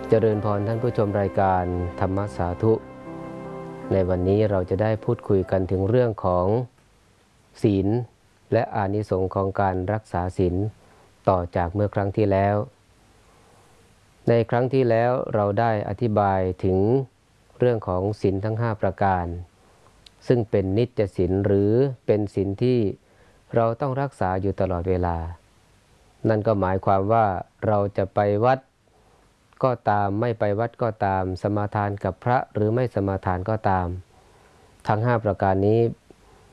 เจริญพรท่านผู้ชมรายการธรรมสาธุในวันนี้เราจะได้พูดคุยกันถึงเรื่องของศีลและอานิสงส์ของการรักษาศีลต่อจากเมื่อครั้งที่แล้วในครั้งที่แล้วเราได้อธิบายถึงเรื่องของศีลทั้ง5ประการซึ่งเป็นนิจศีลหรือเป็นศีลที่เราต้องรักษาอยู่ตลอดเวลานั่นก็หมายความว่าเราจะไปวัดก็ตามไม่ไปวัดก็ตามสมาทานกับพระหรือไม่สมาทานก็ตามทั้ง5ประการนี้